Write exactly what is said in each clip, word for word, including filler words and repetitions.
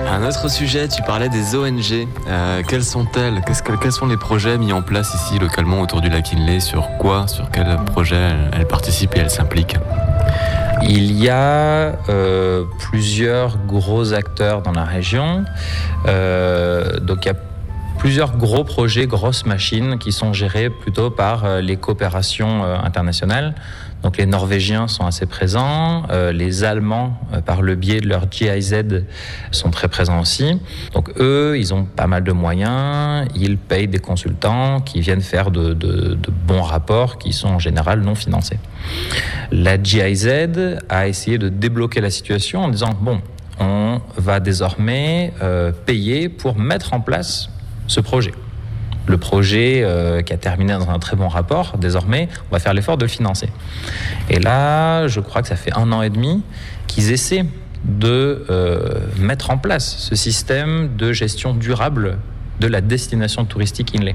Un autre sujet, tu parlais des O N G. Euh, quelles sont-elles ? Qu'est-ce que, Quels sont les projets mis en place ici localement autour du lac Inle ? Sur quoi ? Sur quels projets elles, elles participent et elles s'impliquent ? Il y a euh, plusieurs gros acteurs dans la région. Euh, donc il y a plusieurs gros projets, grosses machines qui sont gérées plutôt par euh, les coopérations euh, internationales. Donc les Norvégiens sont assez présents, euh, les Allemands, euh, par le biais de leur G I Z, sont très présents aussi. Donc eux, ils ont pas mal de moyens, ils payent des consultants qui viennent faire de, de, de bons rapports qui sont en général non financés. La G I Z a essayé de débloquer la situation en disant, bon, on va désormais euh, payer pour mettre en place ce projet. Le projet euh, qui a terminé dans un très bon rapport, désormais, on va faire l'effort de le financer. Et là, je crois que ça fait un an et demi qu'ils essaient de euh, mettre en place ce système de gestion durable de la destination touristique Inle.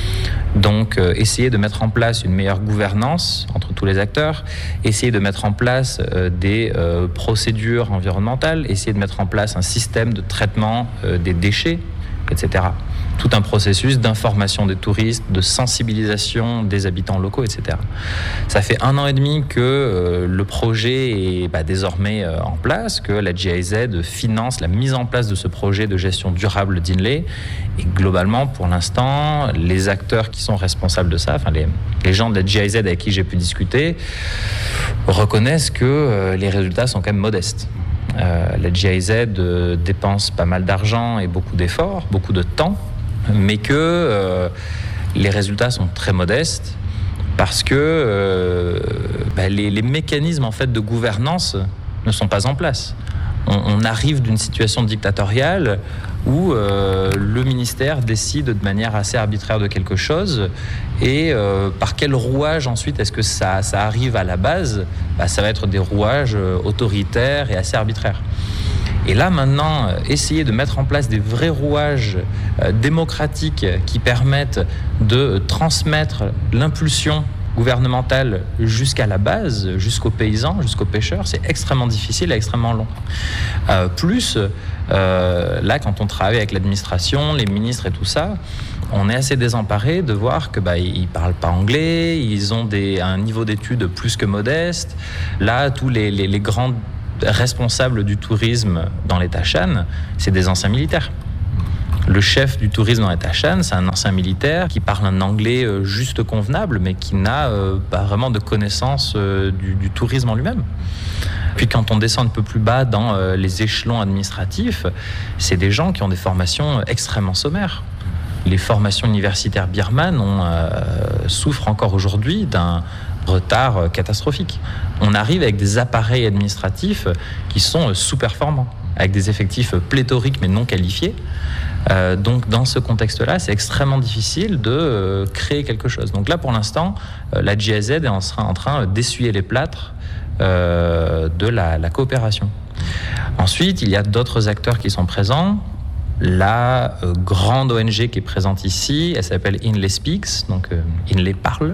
Donc, euh, essayer de mettre en place une meilleure gouvernance entre tous les acteurs, essayer de mettre en place euh, des euh, procédures environnementales, essayer de mettre en place un système de traitement euh, des déchets, et cetera. Tout un processus d'information des touristes, de sensibilisation des habitants locaux, et cetera. Ça fait un an et demi que euh, le projet est bah, désormais euh, en place, que la G I Z finance la mise en place de ce projet de gestion durable d'Inle. Et globalement, pour l'instant, les acteurs qui sont responsables de ça, enfin les, les gens de la G I Z avec qui j'ai pu discuter, reconnaissent que euh, les résultats sont quand même modestes. Euh, la G I Z euh, dépense pas mal d'argent et beaucoup d'efforts, beaucoup de temps, mais que euh, les résultats sont très modestes parce que euh, bah, les, les mécanismes en fait de gouvernance ne sont pas en place. On, on arrive d'une situation dictatoriale où euh, le ministère décide de manière assez arbitraire de quelque chose et euh, par quel rouage ensuite est-ce que ça, ça arrive à la base ? Bah, ça va être des rouages autoritaires et assez arbitraires. Et là, maintenant, essayer de mettre en place des vrais rouages euh, démocratiques qui permettent de transmettre l'impulsion gouvernementale jusqu'à la base, jusqu'aux paysans, jusqu'aux pêcheurs, c'est extrêmement difficile et extrêmement long. Euh, plus, euh, là, quand on travaille avec l'administration, les ministres et tout ça, on est assez désemparé de voir que bah, ils parlent pas anglais, ils ont des, un niveau d'études plus que modeste. Là, tous les, les, les grands responsables du tourisme dans l'État Shan, c'est des anciens militaires. Le chef du tourisme dans l'État Shan, c'est un ancien militaire qui parle un anglais juste convenable, mais qui n'a euh, pas vraiment de connaissance euh, du, du tourisme en lui-même. Puis quand on descend un peu plus bas dans euh, les échelons administratifs, c'est des gens qui ont des formations extrêmement sommaires. Les formations universitaires birmanes ont, euh, souffrent encore aujourd'hui d'un retard catastrophique. On arrive avec des appareils administratifs qui sont sous-performants, avec des effectifs pléthoriques mais non qualifiés. Euh, donc dans ce contexte-là, c'est extrêmement difficile de euh, créer quelque chose. Donc là, pour l'instant, euh, la G I Z est en, en train d'essuyer les plâtres euh, de la, la coopération. Ensuite, il y a d'autres acteurs qui sont présents. La euh, grande O N G qui est présente ici, elle s'appelle Inle Speaks, donc euh, Inle parle.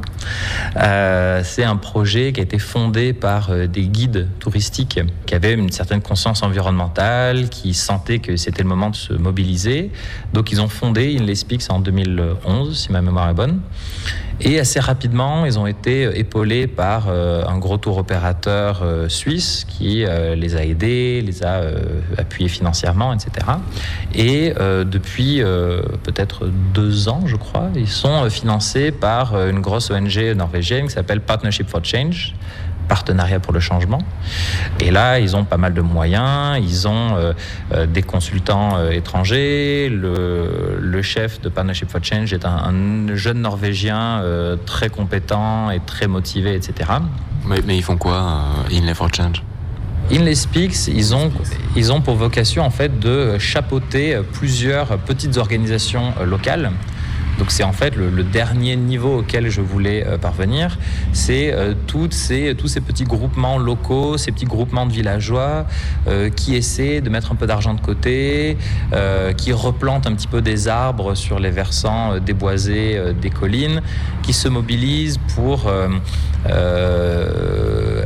Euh, c'est un projet qui a été fondé par euh, des guides touristiques qui avaient une certaine conscience environnementale, qui sentaient que c'était le moment de se mobiliser. Donc ils ont fondé Inle Speaks en deux mille onze, si ma mémoire est bonne. Et assez rapidement, ils ont été épaulés par euh, un gros tour opérateur euh, suisse qui euh, les a aidés, les a euh, appuyés financièrement, et cetera. Et euh, depuis euh, peut-être deux ans, je crois, ils sont financés par une grosse O N G norvégienne qui s'appelle Partnership for Change, Partenariat pour le changement. Et là, ils ont pas mal de moyens, ils ont euh, euh, des consultants euh, étrangers. Le, le chef de Partnership for Change est un, un jeune Norvégien euh, très compétent et très motivé, et cetera. Mais, mais ils font quoi, euh, Inle for Change ? Inle Speaks, ils ont, ils ont pour vocation en fait de chapeauter plusieurs petites organisations locales. Donc c'est en fait le, le dernier niveau auquel je voulais euh, parvenir, c'est euh, toutes ces, tous ces petits groupements locaux, ces petits groupements de villageois euh, qui essaient de mettre un peu d'argent de côté, euh, qui replantent un petit peu des arbres sur les versants euh, déboisés euh, des collines, qui se mobilisent pour euh, euh,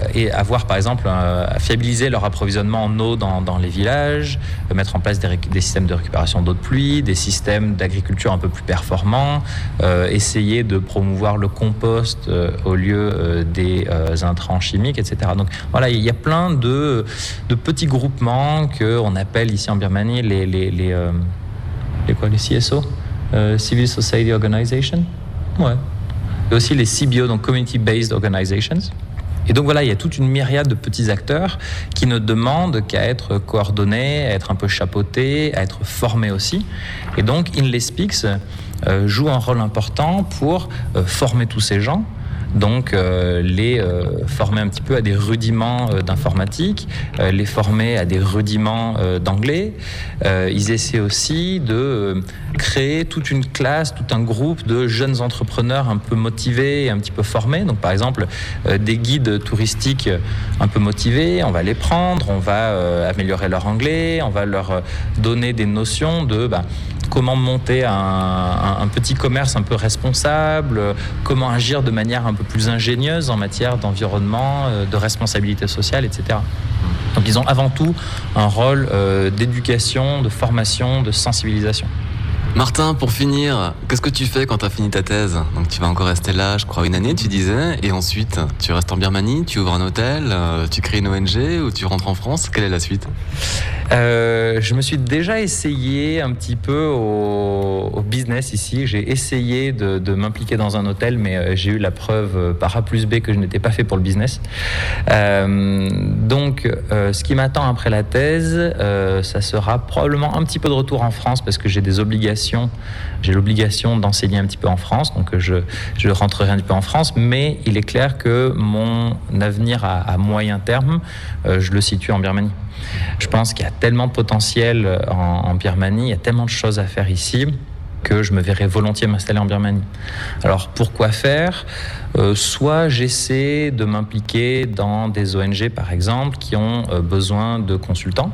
et avoir par exemple euh, fiabiliser leur approvisionnement en eau dans, dans les villages, euh, mettre en place des, ré- des systèmes de récupération d'eau de pluie, des systèmes d'agriculture un peu plus performants, euh, essayer de promouvoir le compost euh, au lieu euh, des euh, intrants chimiques, et cetera. Donc voilà, il y a plein de, de petits groupements qu'on appelle ici en Birmanie les, les, les, euh, les, quoi, les C S O, euh, Civil Society Organization. Ouais. Et aussi les C B O, donc Community Based Organizations. Et donc voilà, il y a toute une myriade de petits acteurs qui ne demandent qu'à être coordonnés, à être un peu chapeautés, à être formés aussi. Et donc InLeSpeaks euh, joue un rôle important pour euh, former tous ces gens. Donc euh, les euh, former un petit peu à des rudiments euh, d'informatique, euh, les former à des rudiments euh, d'anglais. Euh, ils essaient aussi de euh, créer toute une classe, tout un groupe de jeunes entrepreneurs un peu motivés et un petit peu formés. Donc par exemple, euh, des guides touristiques un peu motivés, on va les prendre, on va euh, améliorer leur anglais, on va leur donner des notions de... Bah, comment monter un, un, un petit commerce un peu responsable, comment agir de manière un peu plus ingénieuse en matière d'environnement, de responsabilité sociale, et cetera. Donc ils ont avant tout un rôle euh, d'éducation, de formation, de sensibilisation. Martin, pour finir, qu'est-ce que tu fais quand tu as fini ta thèse ? Donc tu vas encore rester là, je crois, une année, tu disais, et ensuite tu restes en Birmanie, tu ouvres un hôtel, euh, tu crées une O N G ou tu rentres en France ? Quelle est la suite ? Euh, je me suis déjà essayé un petit peu au, au business ici. J'ai essayé de, de m'impliquer dans un hôtel, mais euh, j'ai eu la preuve euh, par A plus B que je n'étais pas fait pour le business. Euh, donc, euh, ce qui m'attend après la thèse, euh, ça sera probablement un petit peu de retour en France parce que j'ai des obligations. J'ai l'obligation d'enseigner un petit peu en France, donc je, je rentrerai un petit peu en France, mais il est clair que mon avenir à, à moyen terme, euh, je le situe en Birmanie. Je pense qu'il y a tellement de potentiel en, en Birmanie, il y a tellement de choses à faire ici que je me verrais volontiers m'installer en Birmanie. Alors pourquoi faire ? euh, Soit j'essaie de m'impliquer dans des O N G par exemple qui ont euh, besoin de consultants.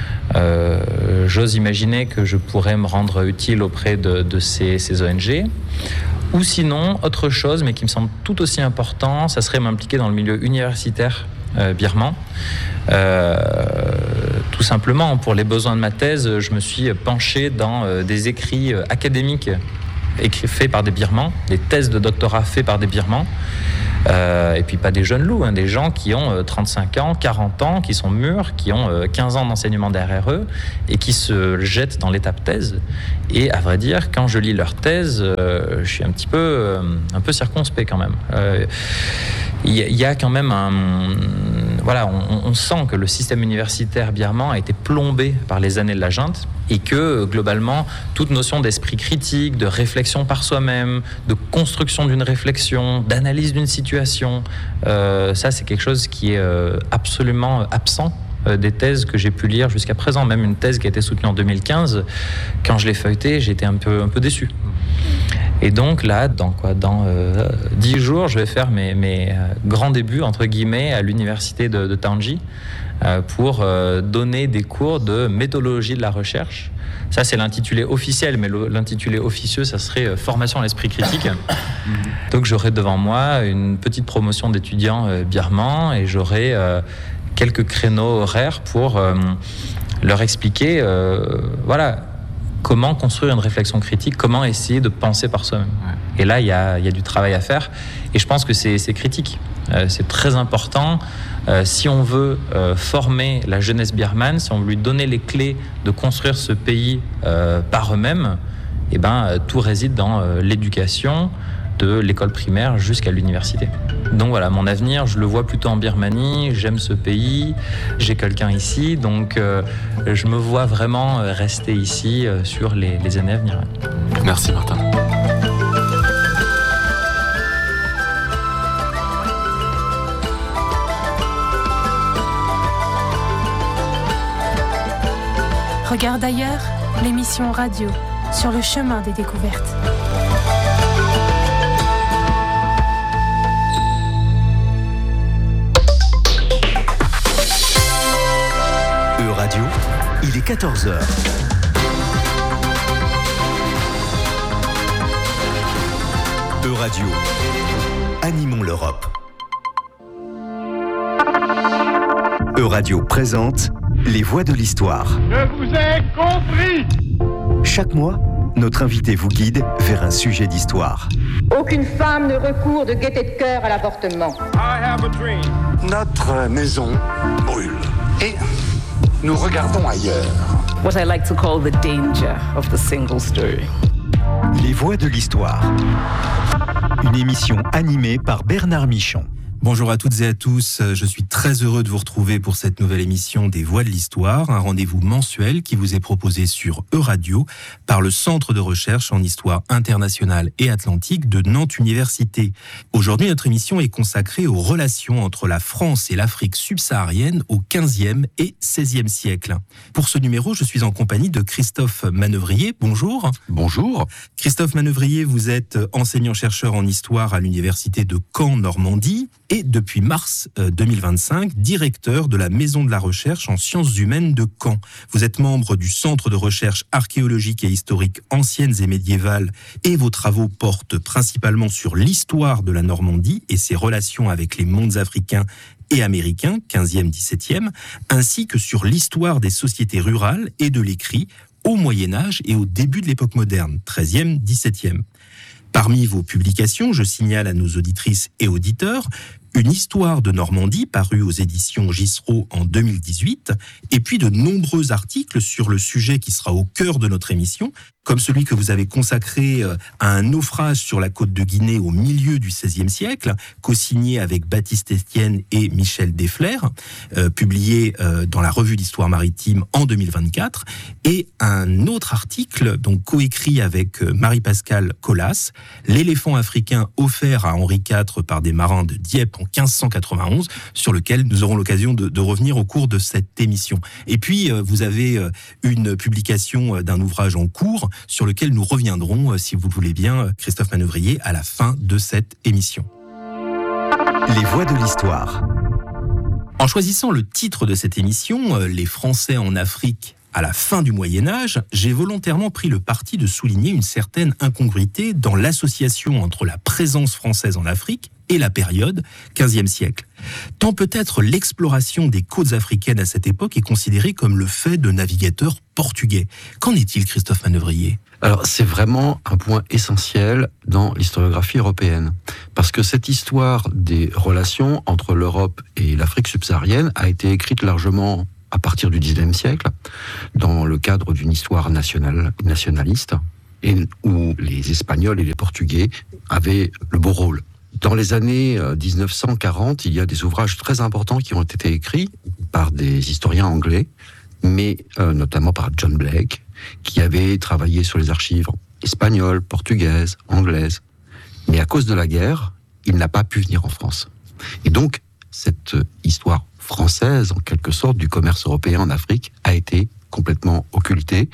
Euh, j'ose imaginer que je pourrais me rendre utile auprès de, de ces, ces O N G. Ou sinon, autre chose, mais qui me semble tout aussi important, ça serait m'impliquer dans le milieu universitaire euh, birman. Euh, tout simplement, pour les besoins de ma thèse, je me suis penché dans euh, des écrits euh, académiques écrits, faits par des Birmans, des thèses de doctorat faits par des Birmans. Euh, et puis pas des jeunes loups, hein, des gens qui ont euh, trente-cinq ans, quarante ans, qui sont mûrs, qui ont euh, quinze ans d'enseignement d'R R E et qui se jettent dans l'étape thèse. Et à vrai dire, quand je lis leur thèse, euh, je suis un petit peu, euh, un peu circonspect quand même. Euh, il y, y a quand même un... Voilà, on, on sent que le système universitaire birman a été plombé par les années de la junte et que, globalement, toute notion d'esprit critique, de réflexion par soi-même, de construction d'une réflexion, d'analyse d'une situation, euh, ça, c'est quelque chose qui est euh, absolument absent euh, des thèses que j'ai pu lire jusqu'à présent. Même une thèse qui a été soutenue en deux mille quinze, quand je l'ai feuilletée, j'ai été un peu, un peu déçu. Et donc là, dans quoi, dans euh, dix jours, je vais faire mes, mes euh, grands débuts, entre guillemets, à l'université de, de Taunji euh, pour euh, donner des cours de méthodologie de la recherche. Ça, c'est l'intitulé officiel, mais l'intitulé officieux, ça serait euh, formation à l'esprit critique. Donc j'aurai devant moi une petite promotion d'étudiants euh, birmans et j'aurai euh, quelques créneaux horaires pour euh, leur expliquer, euh, voilà, comment construire une réflexion critique, comment essayer de penser par soi-même. Ouais. Et là, il y a, y a du travail à faire. Et je pense que c'est, c'est critique. Euh, c'est très important. Euh, si on veut euh, former la jeunesse birmane, si on veut lui donner les clés de construire ce pays euh, par eux-mêmes, eh ben, tout réside dans euh, l'éducation, de l'école primaire jusqu'à l'université. Donc voilà, mon avenir, je le vois plutôt en Birmanie, j'aime ce pays, j'ai quelqu'un ici, donc euh, je me vois vraiment rester ici euh, sur les, les années à venir. Merci Martin. Regarde ailleurs, l'émission radio sur le chemin des découvertes. Radio, il est quatorze heures. E-Radio, animons l'Europe. Euradio présente Les Voix de l'Histoire. Je vous ai compris. Chaque mois, notre invité vous guide vers un sujet d'histoire. Aucune femme ne recourt de gaieté de cœur à l'avortement. I have a dream. Notre maison brûle et nous regardons ailleurs. What I like to call the danger of the single story. Les Voix de l'Histoire. Une émission animée par Bernard Michon. Bonjour à toutes et à tous, je suis très heureux de vous retrouver pour cette nouvelle émission des Voix de l'Histoire, un rendez-vous mensuel qui vous est proposé sur Euradio par le Centre de recherche en histoire internationale et atlantique de Nantes Université. Aujourd'hui, notre émission est consacrée aux relations entre la France et l'Afrique subsaharienne au quinzième et seizième siècle. Pour ce numéro, je suis en compagnie de Christophe Manœuvrier. Bonjour. Bonjour. Christophe Manœuvrier, vous êtes enseignant-chercheur en histoire à l'Université de Caen-Normandie et depuis mars deux mille vingt-cinq, directeur de la Maison de la Recherche en sciences humaines de Caen. Vous êtes membre du Centre de recherche archéologique et historique anciennes et médiévales et vos travaux portent principalement sur l'histoire de la Normandie et ses relations avec les mondes africains et américains, quinzième dix-septième, ainsi que sur l'histoire des sociétés rurales et de l'écrit au Moyen-Âge et au début de l'époque moderne, treizième dix-septième. Parmi vos publications, je signale à nos auditrices et auditeurs Une histoire de Normandie, parue aux éditions Gissereau en deux mille dix-huit, et puis de nombreux articles sur le sujet qui sera au cœur de notre émission, comme celui que vous avez consacré à un naufrage sur la côte de Guinée au milieu du seizième siècle, co-signé avec Baptiste Estienne et Michel Desflers, euh, publié euh, dans la Revue d'Histoire Maritime en deux mille vingt-quatre, et un autre article, donc coécrit avec Marie-Pascale Colas, L'éléphant africain offert à Henri quatre par des marins de Dieppe en quinze cent quatre-vingt-onze, sur lequel nous aurons l'occasion de, de revenir au cours de cette émission. Et puis, euh, vous avez euh, une publication euh, d'un ouvrage en cours sur lequel nous reviendrons, euh, si vous le voulez bien, Christophe Manœuvrier, à la fin de cette émission. Les Voix de l'Histoire. En choisissant le titre de cette émission, euh, Les Français en Afrique à la fin du Moyen-Âge, j'ai volontairement pris le parti de souligner une certaine incongruité dans l'association entre la présence française en Afrique et la période quinzième siècle. Tant peut-être l'exploration des côtes africaines à cette époque est considérée comme le fait de navigateurs portugais. Qu'en est-il, Christophe Manœuvrier ? Alors, c'est vraiment un point essentiel dans l'historiographie européenne. Parce que cette histoire des relations entre l'Europe et l'Afrique subsaharienne a été écrite largement à partir du dix-neuvième siècle, dans le cadre d'une histoire nationale, nationaliste, et où les Espagnols et les Portugais avaient le beau rôle. Dans les années dix-neuf cent quarante, il y a des ouvrages très importants qui ont été écrits par des historiens anglais, mais euh, notamment par John Blake, qui avait travaillé sur les archives espagnoles, portugaises, anglaises. Mais à cause de la guerre, il n'a pas pu venir en France. Et donc, cette histoire française, en quelque sorte, du commerce européen en Afrique, a été complètement occultée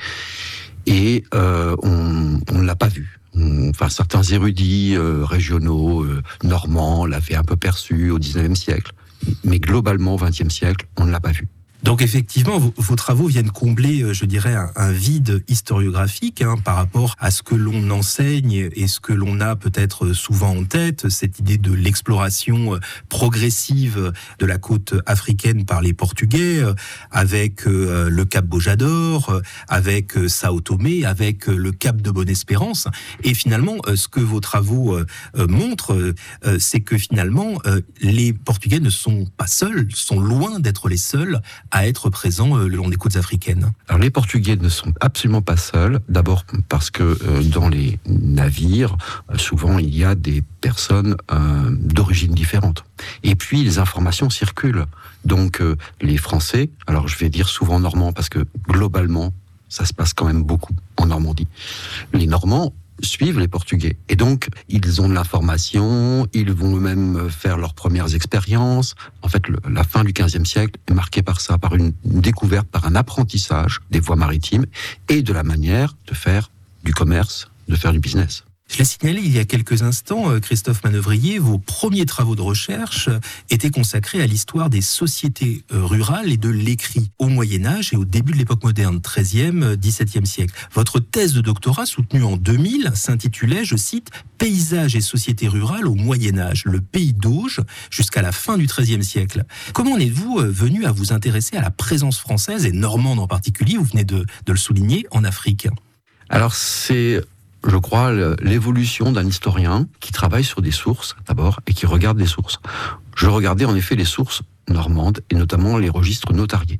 et euh, on ne l'a pas vue. Enfin, certains érudits euh, régionaux, euh, normands, l'avaient un peu perçu au dix-neuvième siècle, mais globalement, au vingtième siècle, on ne l'a pas vu. Donc effectivement, vos, vos travaux viennent combler, je dirais, un, un vide historiographique hein, par rapport à ce que l'on enseigne et ce que l'on a peut-être souvent en tête, cette idée de l'exploration progressive de la côte africaine par les Portugais, avec euh, le cap Bojador, avec euh, Sao Tomé, avec euh, le cap de Bonne-Espérance. Et finalement, euh, ce que vos travaux euh, euh, montrent, euh, c'est que finalement, euh, les Portugais ne sont pas seuls, sont loin d'être les seuls à être présents le long des côtes africaines. Alors les Portugais ne sont absolument pas seuls, d'abord parce que euh, dans les navires, euh, souvent il y a des personnes euh, d'origine différente. Et puis les informations circulent. Donc euh, les Français, alors je vais dire souvent normands parce que globalement ça se passe quand même beaucoup en Normandie. Les Normands suivent les Portugais. Et donc, ils ont de l'information, ils vont eux-mêmes faire leurs premières expériences. En fait, le, la fin du quinzième siècle est marquée par ça, par une découverte, par un apprentissage des voies maritimes et de la manière de faire du commerce, de faire du business. Je l'ai signalé il y a quelques instants, Christophe Manœuvrier, vos premiers travaux de recherche étaient consacrés à l'histoire des sociétés rurales et de l'écrit au Moyen-Âge et au début de l'époque moderne, treizième, dix-septième siècle. Votre thèse de doctorat, soutenue en deux mille, s'intitulait, je cite, « Paysages et sociétés rurales au Moyen-Âge, le pays d'Auge jusqu'à la fin du treizième siècle ». Comment en êtes-vous venu à vous intéresser à la présence française, et normande en particulier, vous venez de, de le souligner, en Afrique ? Alors c'est... je crois, l'évolution d'un historien qui travaille sur des sources, d'abord, et qui regarde les sources. Je regardais en effet les sources normandes, et notamment les registres notariés,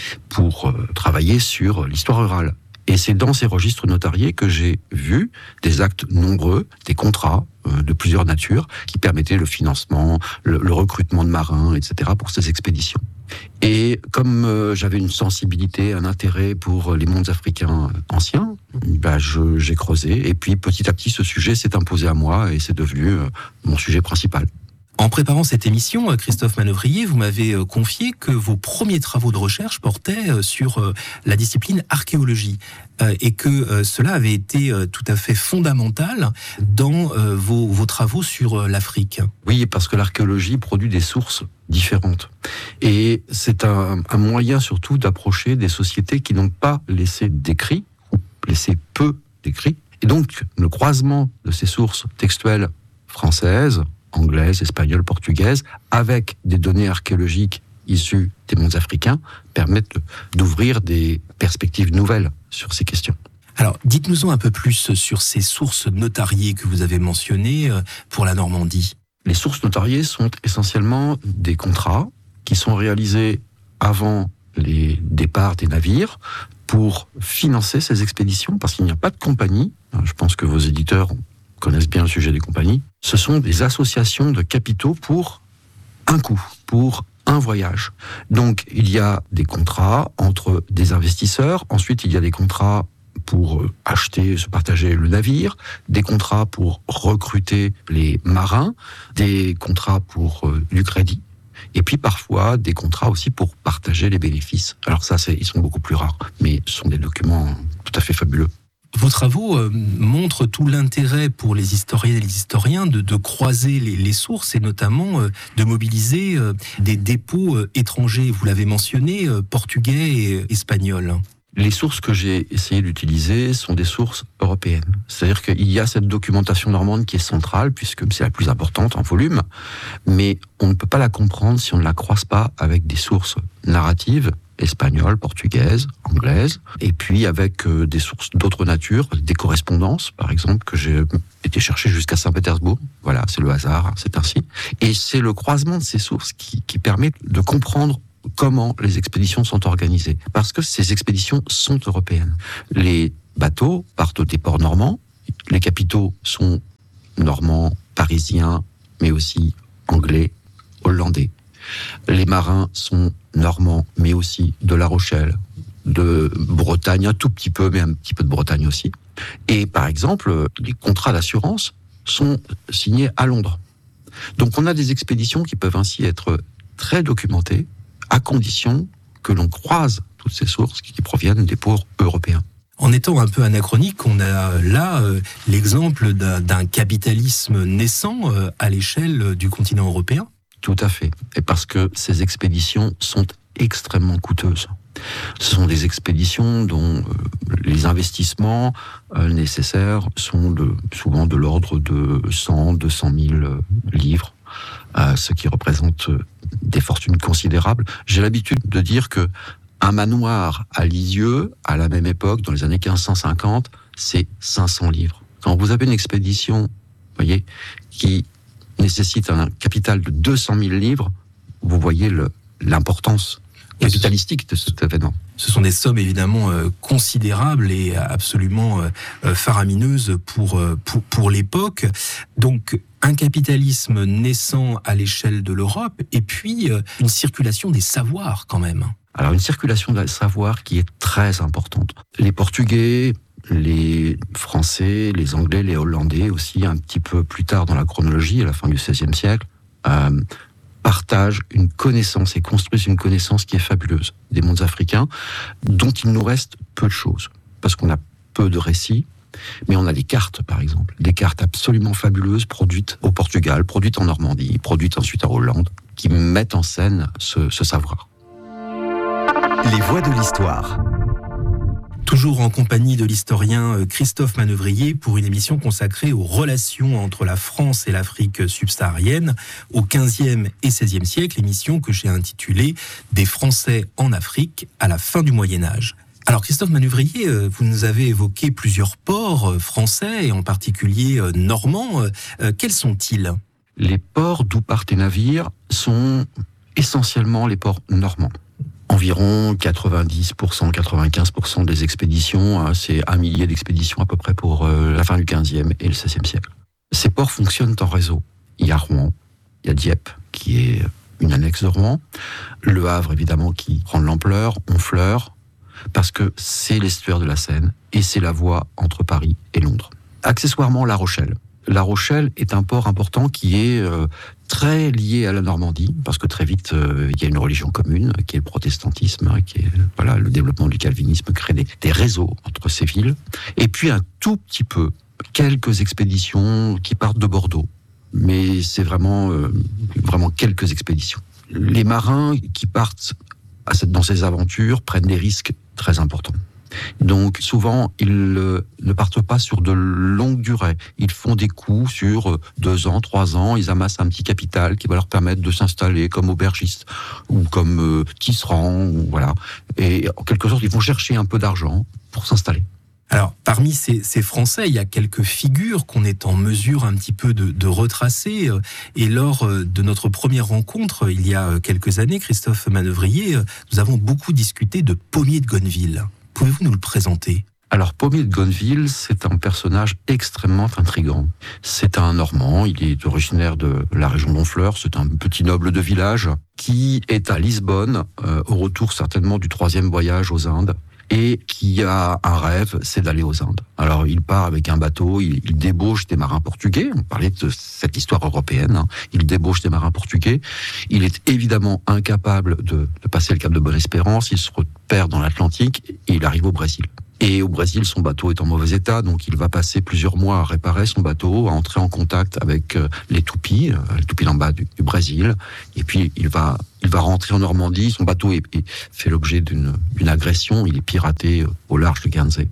pour euh, travailler sur l'histoire rurale. Et c'est dans ces registres notariés que j'ai vu des actes nombreux, des contrats euh, de plusieurs natures, qui permettaient le financement, le, le recrutement de marins, et cetera, pour ces expéditions. Et comme euh, j'avais une sensibilité, un intérêt pour les mondes africains anciens, bah je, j'ai creusé. Et puis petit à petit, ce sujet s'est imposé à moi et c'est devenu euh, mon sujet principal. En préparant cette émission, Christophe Manœuvrier, vous m'avez confié que vos premiers travaux de recherche portaient sur la discipline archéologie et que cela avait été tout à fait fondamental dans vos, vos travaux sur l'Afrique. Oui, parce que l'archéologie produit des sources différentes. Et c'est un, un moyen surtout d'approcher des sociétés qui n'ont pas laissé d'écrits, ou laissé peu d'écrits. Et donc, le croisement de ces sources textuelles françaises, anglaise, espagnole, portugaise, avec des données archéologiques issues des mondes africains, permettent d'ouvrir des perspectives nouvelles sur ces questions. Alors, dites-nous-en un peu plus sur ces sources notariées que vous avez mentionnées pour la Normandie. Les sources notariées sont essentiellement des contrats qui sont réalisés avant les départs des navires pour financer ces expéditions, parce qu'il n'y a pas de compagnie. Je pense que vos éditeurs connaissent bien le sujet des compagnies. Ce sont des associations de capitaux pour un coup, pour un voyage. Donc, il y a des contrats entre des investisseurs. Ensuite, il y a des contrats pour acheter, se partager le navire, des contrats pour recruter les marins, des contrats pour euh, du crédit, et puis parfois des contrats aussi pour partager les bénéfices. Alors ça, c'est, ils sont beaucoup plus rares, mais ce sont des documents tout à fait fabuleux. Vos travaux euh, montrent tout l'intérêt pour les historiens et les historiens de, de croiser les, les sources et notamment euh, de mobiliser euh, des dépôts euh, étrangers, vous l'avez mentionné, euh, portugais et espagnols. Les sources que j'ai essayé d'utiliser sont des sources européennes. C'est-à-dire qu'il y a cette documentation normande qui est centrale, puisque c'est la plus importante en volume, mais on ne peut pas la comprendre si on ne la croise pas avec des sources narratives, espagnoles, portugaises, anglaises, et puis avec euh, des sources d'autres natures, des correspondances, par exemple, que j'ai été chercher jusqu'à Saint-Pétersbourg. Voilà, c'est le hasard, c'est ainsi. Et c'est le croisement de ces sources qui, qui permet de comprendre comment les expéditions sont organisées. Parce que ces expéditions sont européennes. Les bateaux partent des ports normands, les capitaux sont normands, parisiens, mais aussi anglais, hollandais. Les marins sont normands, mais aussi de La Rochelle, de Bretagne, un tout petit peu, mais un petit peu de Bretagne aussi. Et par exemple, les contrats d'assurance sont signés à Londres. Donc on a des expéditions qui peuvent ainsi être très documentées, à condition que l'on croise toutes ces sources qui proviennent des ports européens. En étant un peu anachronique, on a là euh, l'exemple d'un, d'un capitalisme naissant euh, à l'échelle du continent européen. Tout à fait. Et parce que ces expéditions sont extrêmement coûteuses. Ce sont des expéditions dont euh, les investissements euh, nécessaires sont de, souvent de l'ordre de cent, deux cent mille livres, euh, ce qui représente euh, des fortunes considérables. J'ai l'habitude de dire que un manoir à Lisieux, à la même époque, dans les années quinze cent cinquante, c'est cinq cents livres. Quand vous avez une expédition, vous voyez, qui nécessite un capital de deux cent mille livres, vous voyez le, l'importance capitalistique de cet événement. Ce sont des sommes évidemment euh, considérables et absolument euh, faramineuses pour, euh, pour, pour l'époque. Donc un capitalisme naissant à l'échelle de l'Europe et puis euh, une circulation des savoirs quand même. Alors une circulation des savoirs qui est très importante. Les Portugais, les Français, les Anglais, les Hollandais aussi, un petit peu plus tard dans la chronologie, à la fin du seizième siècle, euh, partagent une connaissance et construisent une connaissance qui est fabuleuse des mondes africains, dont il nous reste peu de choses, parce qu'on a peu de récits, Mais on a des cartes, par exemple, des cartes absolument fabuleuses produites au Portugal, produites en Normandie, produites ensuite en Hollande, qui mettent en scène ce, ce savoir. Les voix de l'histoire. Toujours en compagnie de l'historien Christophe Manœuvrier pour une émission consacrée aux relations entre la France et l'Afrique subsaharienne au quinzième et seizième siècle, émission que j'ai intitulée « Des Français en Afrique à la fin du Moyen-Âge ». Alors Christophe Manœuvrier, vous nous avez évoqué plusieurs ports français et en particulier normands. Quels sont-ils ? Les ports d'où partent les navires sont essentiellement les ports normands. Environ quatre-vingt-dix pour cent, quatre-vingt-quinze pour cent des expéditions, hein, c'est un millier d'expéditions à peu près pour euh, la fin du quinzième et le seizième siècle. Ces ports fonctionnent en réseau. Il y a Rouen, il y a Dieppe, qui est une annexe de Rouen, Le Havre évidemment qui prend de l'ampleur, Honfleur, parce que c'est l'estuaire de la Seine et c'est la voie entre Paris et Londres. Accessoirement, La Rochelle. La Rochelle est un port important qui est euh, très lié à la Normandie, parce que très vite, euh, il y a une religion commune, qui est le protestantisme, hein, qui est voilà, le développement du calvinisme, crée des, des réseaux entre ces villes. Et puis un tout petit peu, quelques expéditions qui partent de Bordeaux. Mais c'est vraiment, euh, vraiment quelques expéditions. Les marins qui partent à cette, dans ces aventures prennent des risques très importants. Donc souvent, ils euh, ne partent pas sur de longues durées. Ils font des coups sur euh, deux ans, trois ans. Ils amassent un petit capital qui va leur permettre de s'installer comme aubergistes ou comme euh, tisserands, ou voilà. Et en quelque sorte, ils vont chercher un peu d'argent pour s'installer. Alors, parmi ces, ces Français, il y a quelques figures qu'on est en mesure un petit peu de, de retracer. Et lors de notre première rencontre, il y a quelques années, Christophe Manœuvrier, nous avons beaucoup discuté de Pommier de Gonneville. Pouvez-vous nous le présenter ? Alors, Pommier de Gonneville, c'est un personnage extrêmement intrigant. C'est un Normand, il est originaire de la région d'Honfleur, c'est un petit noble de village qui est à Lisbonne, euh, au retour certainement du troisième voyage aux Indes, et qui a un rêve, c'est d'aller aux Indes. Alors, il part avec un bateau, il, il débauche des marins portugais, on parlait de cette histoire européenne, hein. Il débauche des marins portugais, il est évidemment incapable de, de passer le cap de Bonne-Espérance, il se perd dans l'Atlantique, et il arrive au Brésil. Et au Brésil, son bateau est en mauvais état, donc il va passer plusieurs mois à réparer son bateau, à entrer en contact avec les Tupis, les Tupinambás du, du Brésil. Et puis il va, il va rentrer en Normandie. Son bateau est, est, fait l'objet d'une, d'une agression. Il est piraté au large de Guernsey.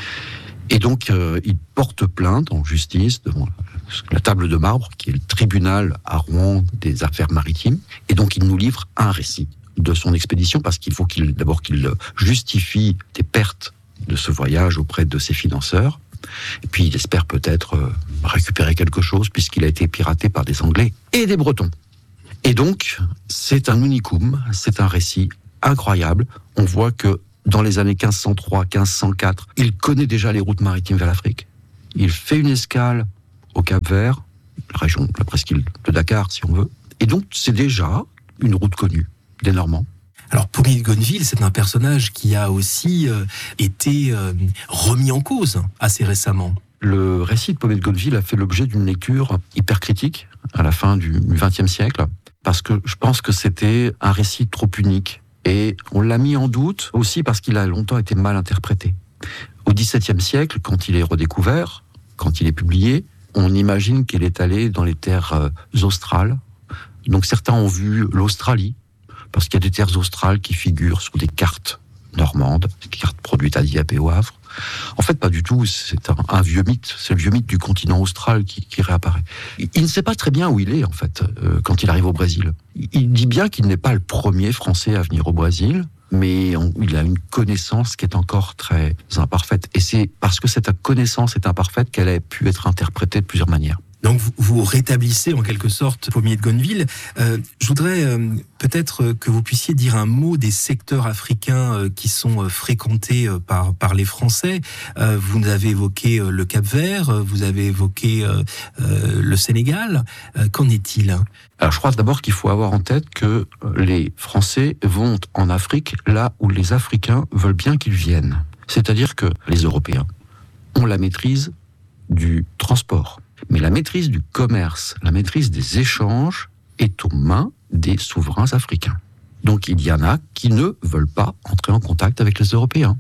Et donc euh, il porte plainte en justice devant la table de marbre, qui est le tribunal à Rouen des affaires maritimes. Et donc il nous livre un récit de son expédition, parce qu'il faut qu'il, d'abord qu'il justifie des pertes de ce voyage auprès de ses financeurs. Et puis il espère peut-être euh, récupérer quelque chose, puisqu'il a été piraté par des Anglais et des Bretons. Et donc, c'est un unicum, c'est un récit incroyable. On voit que dans les années quinze cent trois, quinze cent quatre, il connaît déjà les routes maritimes vers l'Afrique. Il fait une escale au Cap-Vert, la région, la presqu'île de Dakar, si on veut. Et donc, c'est déjà une route connue des Normands. Alors, Pommier de Gonneville, c'est un personnage qui a aussi euh, été euh, remis en cause assez récemment. Le récit de Pommier de Gonneville a fait l'objet d'une lecture hyper critique à la fin du vingtième siècle, parce que je pense que c'était un récit trop unique. Et on l'a mis en doute aussi parce qu'il a longtemps été mal interprété. Au dix-septième siècle, quand il est redécouvert, quand il est publié, on imagine qu'il est allé dans les terres euh, australes. Donc certains ont vu l'Australie, parce qu'il y a des terres australes qui figurent sur des cartes normandes, des cartes produites à Dieppe et au Havre. En fait, pas du tout, c'est un, un vieux mythe, c'est le vieux mythe du continent austral qui, qui réapparaît. Il, il ne sait pas très bien où il est, en fait, euh, quand il arrive au Brésil. Il, il dit bien qu'il n'est pas le premier Français à venir au Brésil, mais on, il a une connaissance qui est encore très imparfaite. Et c'est parce que cette connaissance est imparfaite qu'elle a pu être interprétée de plusieurs manières. Donc vous, vous rétablissez en quelque sorte Pommier de Gonneville. Euh, je voudrais euh, peut-être que vous puissiez dire un mot des secteurs africains euh, qui sont euh, fréquentés euh, par, par les Français. Euh, vous avez évoqué euh, le Cap-Vert, euh, vous avez évoqué euh, euh, le Sénégal. Euh, qu'en est-il ? Alors je crois d'abord qu'il faut avoir en tête que les Français vont en Afrique là où les Africains veulent bien qu'ils viennent. C'est-à-dire que les Européens ont la maîtrise du transport. Mais la maîtrise du commerce, la maîtrise des échanges est aux mains des souverains africains. Donc il y en a qui ne veulent pas entrer en contact avec les Européens.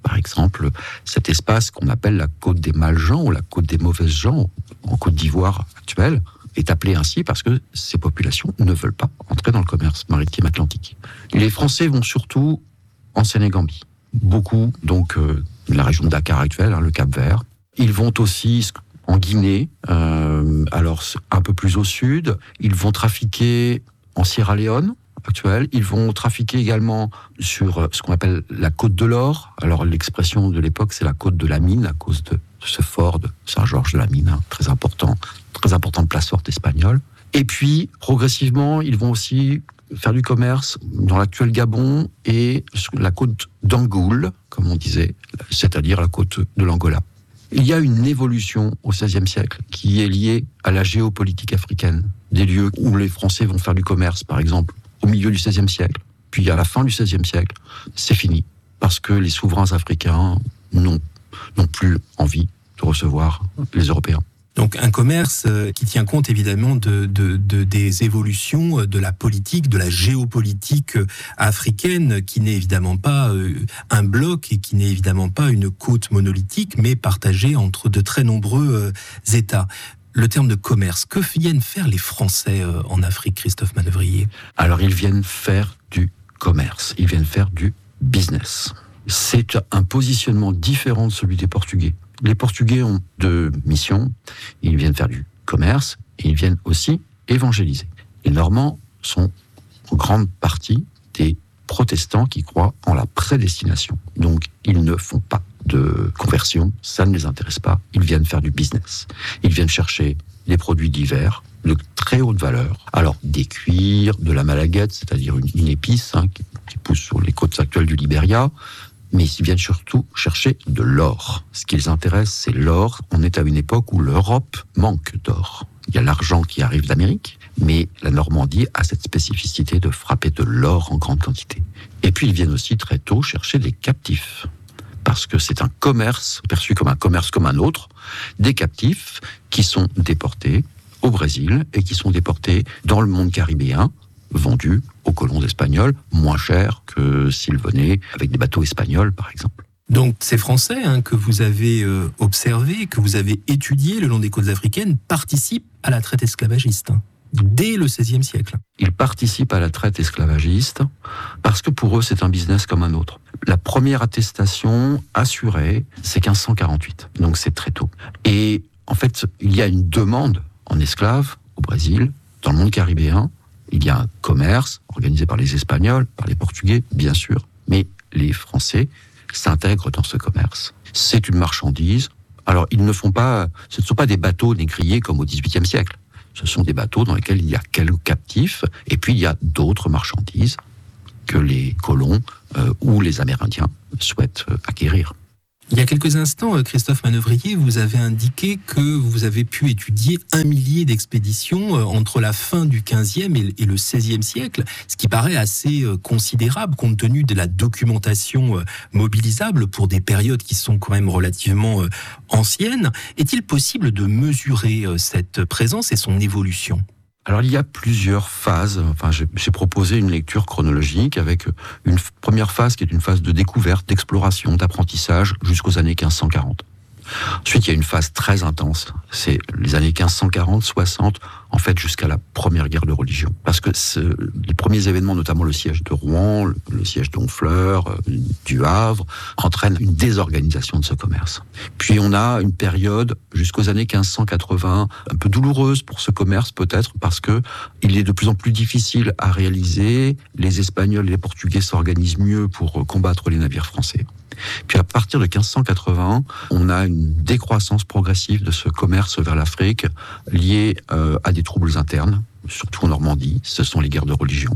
Par exemple, cet espace qu'on appelle la côte des mâles gens ou la côte des mauvaises gens en Côte d'Ivoire actuelle est appelée ainsi parce que ces populations ne veulent pas entrer dans le commerce maritime atlantique. Les Français vont surtout en Sénégambie, beaucoup donc euh, la région de Dakar actuelle, hein, le Cap-Vert. Ils vont aussi en Guinée, euh, alors un peu plus au sud. Ils vont trafiquer en Sierra Leone actuelle. Ils vont trafiquer également sur ce qu'on appelle la côte de l'or. Alors l'expression de l'époque, c'est la côte de la mine à cause de ce fort de Saint-Georges-de-la-Mine, hein, très important, très importante place forte espagnole. Et puis progressivement, ils vont aussi faire du commerce dans l'actuel Gabon et sur la côte d'Angoul, comme on disait, c'est-à-dire la côte de l'Angola. Il y a une évolution au seizième siècle qui est liée à la géopolitique africaine. Des lieux où les Français vont faire du commerce, par exemple, au milieu du seizième siècle, puis à la fin du seizième siècle, c'est fini. Parce que les souverains africains n'ont, n'ont plus envie de recevoir les Européens. Donc un commerce qui tient compte évidemment de, de, de, des évolutions de la politique, de la géopolitique africaine, qui n'est évidemment pas un bloc et qui n'est évidemment pas une côte monolithique, mais partagée entre de très nombreux États. Le terme de commerce, que viennent faire les Français en Afrique, Christophe Manœuvrier ? Alors ils viennent faire du commerce, ils viennent faire du business. C'est un positionnement différent de celui des Portugais. Les Portugais ont deux missions. Ils viennent faire du commerce et ils viennent aussi évangéliser. Les Normands sont en grande partie des protestants qui croient en la prédestination. Donc, ils ne font pas de conversion, ça ne les intéresse pas. Ils viennent faire du business. Ils viennent chercher des produits divers de très haute valeur. Alors, des cuirs, de la malaguette, c'est-à-dire une, une épice hein, qui, qui pousse sur les côtes actuelles du Libéria, mais ils viennent surtout chercher de l'or. Ce qui les intéresse, c'est l'or. On est à une époque où l'Europe manque d'or. Il y a l'argent qui arrive d'Amérique, mais la Normandie a cette spécificité de frapper de l'or en grande quantité. Et puis ils viennent aussi très tôt chercher des captifs, parce que c'est un commerce perçu comme un commerce comme un autre, des captifs qui sont déportés au Brésil et qui sont déportés dans le monde caribéen, vendus aux colons espagnols, moins cher que s'ils venaient avec des bateaux espagnols, par exemple. Donc ces Français hein, que vous avez euh, observés, que vous avez étudiés le long des côtes africaines, participent à la traite esclavagiste, hein, dès le seizième siècle. Ils participent à la traite esclavagiste parce que pour eux, c'est un business comme un autre. La première attestation assurée, c'est quinze cent quarante-huit, donc c'est très tôt. Et en fait, il y a une demande en esclaves au Brésil, dans le monde caribéen. Il y a un commerce organisé par les Espagnols, par les Portugais, bien sûr, mais les Français s'intègrent dans ce commerce. C'est une marchandise. Alors, ils ne font pas, ce ne sont pas des bateaux négriers comme au dix-huitième siècle. Ce sont des bateaux dans lesquels il y a quelques captifs, et puis il y a d'autres marchandises que les colons euh, ou les Amérindiens souhaitent euh, acquérir. Il y a quelques instants, Christophe Manœuvrier, vous avez indiqué que vous avez pu étudier un millier d'expéditions entre la fin du quinzième et le seizième siècle, ce qui paraît assez considérable compte tenu de la documentation mobilisable pour des périodes qui sont quand même relativement anciennes. Est-il possible de mesurer cette présence et son évolution ? Alors il y a plusieurs phases. Enfin, j'ai, j'ai proposé une lecture chronologique avec une f- première phase qui est une phase de découverte, d'exploration, d'apprentissage jusqu'aux années quinze cent quarante. Ensuite, il y a une phase très intense. C'est les années quinze cent quarante, soixante, en fait, jusqu'à la première guerre de religion. Parce que ce, les premiers événements, notamment le siège de Rouen, le, le siège d'Honfleur, euh, du Havre, entraînent une désorganisation de ce commerce. Puis on a une période jusqu'aux années quinze cent quatre-vingts, un peu douloureuse pour ce commerce peut-être, parce que il est de plus en plus difficile à réaliser. Les Espagnols et les Portugais s'organisent mieux pour combattre les navires français. Puis à partir de quinze cent quatre-vingts, on a une décroissance progressive de ce commerce vers l'Afrique liée euh, à des troubles internes, surtout en Normandie, ce sont les guerres de religion,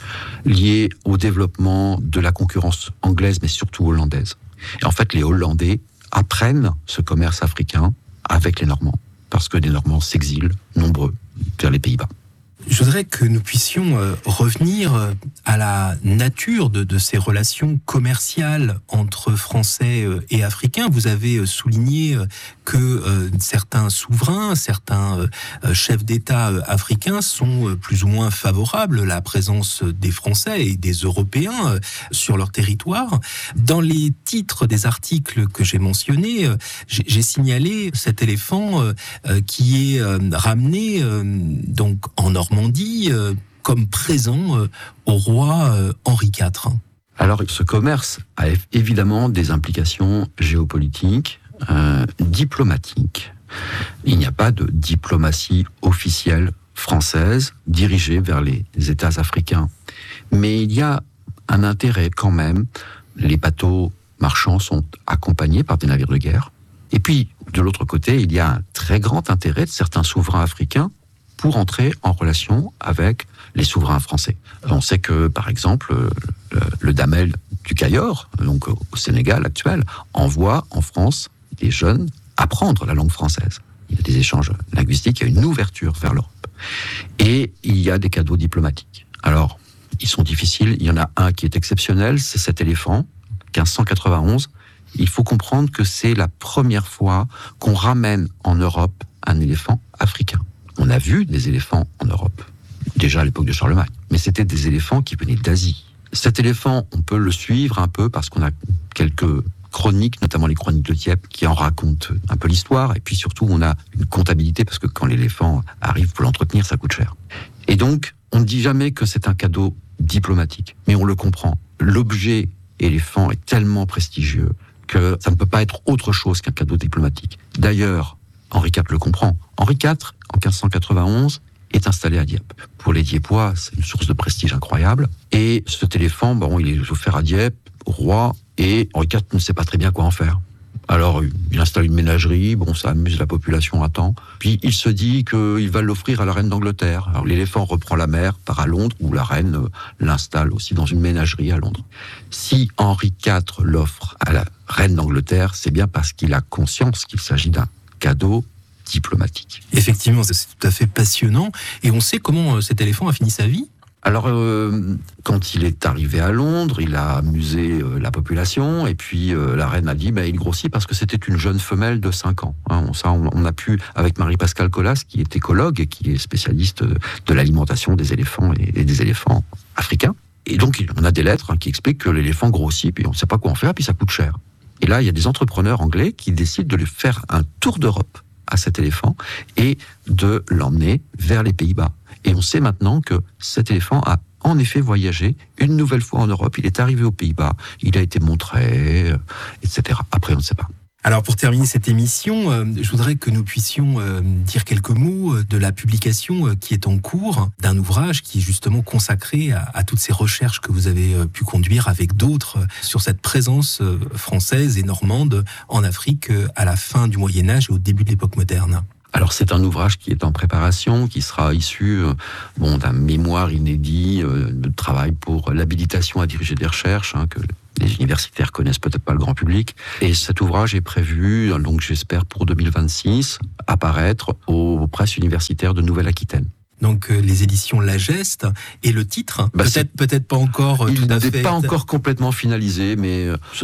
liées au développement de la concurrence anglaise, mais surtout hollandaise. Et en fait, les Hollandais apprennent ce commerce africain avec les Normands, parce que les Normands s'exilent nombreux vers les Pays-Bas. Je voudrais que nous puissions euh, revenir euh, à la nature de, de ces relations commerciales entre Français euh, et Africains. Vous avez euh, souligné euh, que euh, certains souverains, certains euh, chefs d'État euh, africains sont euh, plus ou moins favorables à la présence des Français et des Européens euh, sur leur territoire. Dans les titres des articles que j'ai mentionnés, euh, j'ai, j'ai signalé cet éléphant euh, euh, qui est euh, ramené euh, donc en Normandie Normandie euh, comme présent euh, au roi euh, Henri quatre. Alors, ce commerce a évidemment des implications géopolitiques, euh, diplomatiques. Il n'y a pas de diplomatie officielle française dirigée vers les États africains. Mais il y a un intérêt quand même. Les bateaux marchands sont accompagnés par des navires de guerre. Et puis, de l'autre côté, il y a un très grand intérêt de certains souverains africains pour entrer en relation avec les souverains français. On sait que, par exemple, le, le Damel du Cayor, donc au Sénégal actuel, envoie en France des jeunes apprendre la langue française. Il y a des échanges linguistiques, il y a une ouverture vers l'Europe. Et il y a des cadeaux diplomatiques. Alors, ils sont difficiles. Il y en a un qui est exceptionnel, c'est cet éléphant, quinze cent quatre-vingt-onze. Il faut comprendre que c'est la première fois qu'on ramène en Europe un éléphant africain. On a vu des éléphants en Europe, déjà à l'époque de Charlemagne, mais c'était des éléphants qui venaient d'Asie. Cet éléphant, on peut le suivre un peu parce qu'on a quelques chroniques, notamment les chroniques de Dieppe, qui en racontent un peu l'histoire, et puis surtout on a une comptabilité parce que quand l'éléphant arrive pour l'entretenir, ça coûte cher. Et donc, on ne dit jamais que c'est un cadeau diplomatique, mais on le comprend. L'objet éléphant est tellement prestigieux que ça ne peut pas être autre chose qu'un cadeau diplomatique. D'ailleurs, Henri quatre le comprend. Henri quatre, en quinze cent quatre-vingt-onze, est installé à Dieppe. Pour les Dieppois, c'est une source de prestige incroyable. Et cet éléphant, bon, il est offert à Dieppe, au roi, et Henri quatre ne sait pas très bien quoi en faire. Alors, il installe une ménagerie, bon, ça amuse la population un temps. Puis, il se dit qu'il va l'offrir à la reine d'Angleterre. Alors, l'éléphant reprend la mer, part à Londres, où la reine l'installe aussi dans une ménagerie à Londres. Si Henri quatre l'offre à la reine d'Angleterre, c'est bien parce qu'il a conscience qu'il s'agit d'un cadeau diplomatique. Effectivement, c'est tout à fait passionnant. Et on sait comment cet éléphant a fini sa vie ? Alors, euh, quand il est arrivé à Londres, il a amusé euh, la population, et puis euh, la reine a dit, bah, il grossit parce que c'était une jeune femelle de cinq ans. Hein, on, ça, on, on a pu, avec Marie-Pascale Collas, qui est écologue et qui est spécialiste de l'alimentation des éléphants et, et des éléphants africains. Et donc, on a des lettres hein, qui expliquent que l'éléphant grossit, puis on ne sait pas quoi en faire, puis ça coûte cher. Et là, il y a des entrepreneurs anglais qui décident de lui faire un tour d'Europe à cet éléphant et de l'emmener vers les Pays-Bas. Et on sait maintenant que cet éléphant a en effet voyagé une nouvelle fois en Europe. Il est arrivé aux Pays-Bas, il a été montré, et cetera. Après, on ne sait pas. Alors, pour terminer cette émission, euh, je voudrais que nous puissions euh, dire quelques mots de la publication euh, qui est en cours d'un ouvrage qui est justement consacré à, à toutes ces recherches que vous avez euh, pu conduire avec d'autres euh, sur cette présence euh, française et normande en Afrique euh, à la fin du Moyen-Âge et au début de l'époque moderne. Alors c'est un ouvrage qui est en préparation, qui sera issu euh, bon, d'un mémoire inédit euh, de travail pour l'habilitation à diriger des recherches, hein, que les universitaires connaissent peut-être pas le grand public. Et cet ouvrage est prévu, donc j'espère pour deux mille vingt-six, apparaître aux presses universitaires de Nouvelle-Aquitaine. Donc euh, les éditions La Geste, et le titre, bah, peut-être, peut-être pas encore euh, il tout à fait... Il n'est pas encore complètement finalisé, mais... Euh,